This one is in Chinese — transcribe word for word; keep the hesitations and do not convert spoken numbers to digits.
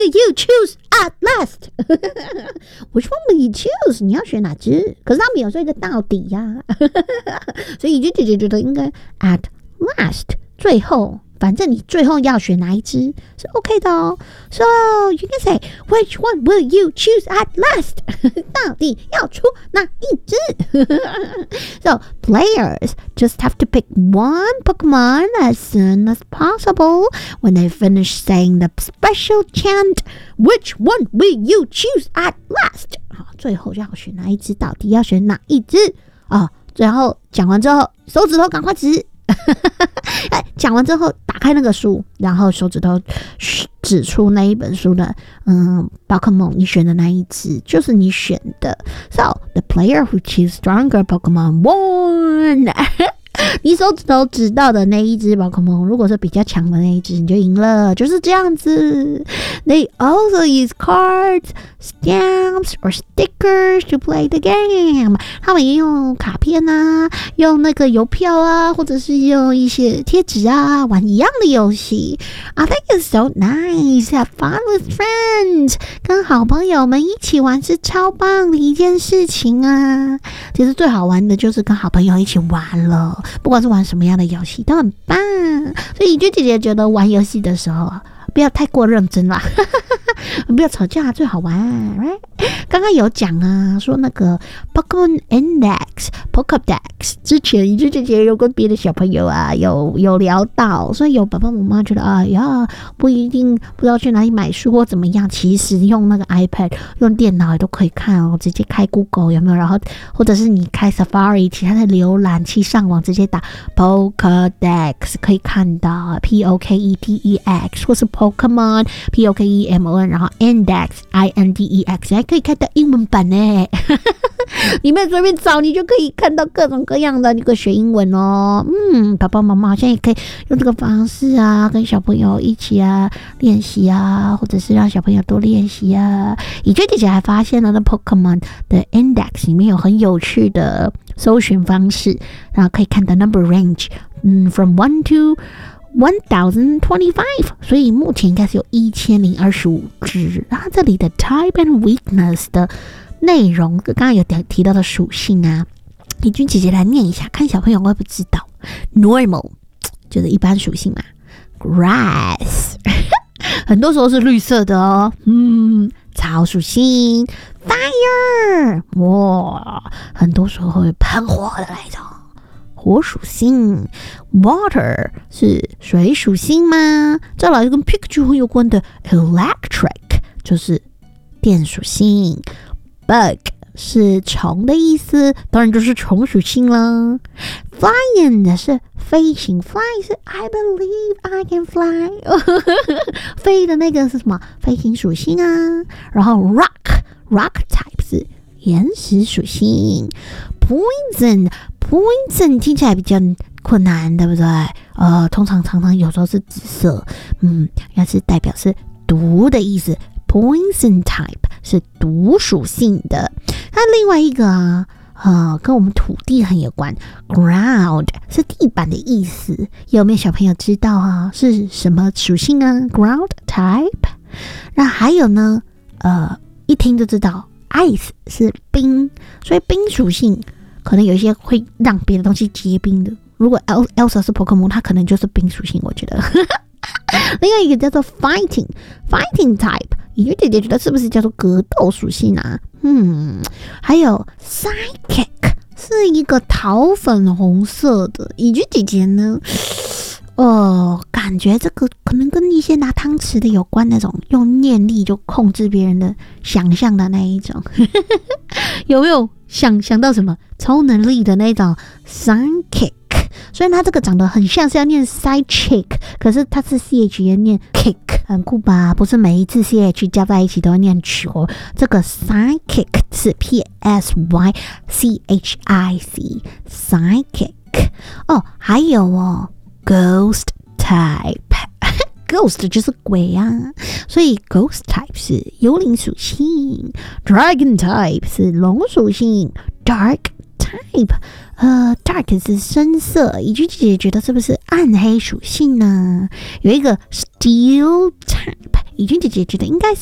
You choose at last. Which one will you choose? 你要选哪只？可是他没有说一个到底呀、啊，所以就姐姐觉得应该 at last 最后。反正你最后要选哪一只是 OK 的哦。So you can say which one will you choose at last? 到底要出哪一只？So players just have to pick one Pokemon as soon as possible. When they finish saying the special chant, which one will you choose at last? 好，最后要选哪一只？到底要选哪一只？啊，然后讲完之后，手指头赶快指。哎，讲完之后打开那个书，然后手指头指出那一本书的嗯宝可梦，你选的那一只就是你选的。So the player who chooses stronger Pokemon won 。你手指头指到的那一只宝可梦，如果是比较强的那一只，你就赢了，就是这样子。They also use cards, stamps, or stickers to play the game. 他们也用卡片啊，用那个邮票啊，或者是用一些贴纸啊，玩一样的游戏。I think it's so nice. Have fun with friends. 跟好朋友们一起玩是超棒的一件事情啊。其实最好玩的就是跟好朋友一起玩了。不管是玩什么样的游戏都很棒，所以就姐姐觉得玩游戏的时候不要太过认真啦，不要吵架最好玩 right？ 刚刚有讲啊，说那个 Pokemon Index、Pokédex 之前一姐姐有跟别的小朋友啊有有聊到，所以有爸爸妈妈觉得哎呀不一定不知道去哪里买书或怎么样，其实用那个 iPad 用电脑也都可以看哦，直接开 Google 有没有？然后或者是你开 Safari 其他的浏览器上网直接打 Pokédex 可以看到 P O K E D E X 或是 Pokemon P O K E M O N 然后 Index I N D E X 还可以看到英文版呢里面随便找你就可以看到各种各样的，你可以学英文哦。嗯，爸爸妈妈现在也可以用这个方式啊，跟小朋友一起啊练习啊，或者是让小朋友多练习啊。以前姐姐还发现了那 Pokemon 的 Index 里面有很有趣的搜寻方式，然后可以看到 number range， 嗯 ，from one to one thousand twenty-five， 所以目前应该是有一千零二十五只。然后这里的 type and weakness 的内容，刚刚有提到的属性啊，怡君姐姐来念一下，看小朋友会不会知道。Normal 就是一般属性嘛 ，Grass 很多时候是绿色的哦，嗯，草属性 ，Fire 哇，很多时候会喷火的那种。火属性 ，Water 是水属性吗？再来跟 Pikachu 很有关的 Electric 就是电属性 ，Bug 是虫的意思，当然就是虫属性啦。Flying 是飞行 ，Fly 是 I believe I can fly 飞的那个是什么？飞行属性啊。然后 Rock Rock type 是岩石属性 ，Poison Poison 听起来比较困难，对不对？呃，通常常常有时候是紫色，嗯，要是代表是毒的意思。Poison type 是毒属性的。那另外一个啊，呃，跟我们土地很有关 ，Ground 是地板的意思。有没有小朋友知道啊？是什么属性啊 ？Ground type。那还有呢？呃，一听就知道 ，Ice 是冰，所以冰属性。可能有一些会让别的东西结冰的。如果 Elsa 是 Pokemon， 它可能就是冰属性，我觉得。另外一个叫做 Fighting Fighting type， 怡君姐姐觉得是不是叫做格斗属性啊？嗯，还有 Psychic 是一个桃粉红色的。怡君姐姐呢？哦，感觉这个可能跟一些拿汤匙的有关，那种用念力就控制别人的想象的那一种，有没有想想到什么超能力的那种 psychic？ 虽然它这个长得很像是要念 psychic， 可是它是 ch 也念 kick， 很酷吧？不是每一次 ch 加在一起都要念球，这个 psychic 是 p s y c h i c psychic。哦，还有哦。Ghost type Ghost 就是鬼啊，所以 Ghost type 是幽灵属性 Dragon type 是龙属性 Dark type 呃 Dark 是深色，怡君姐姐觉得是不是暗黑属性呢？有一个 Steel type 怡君姐姐觉得应该是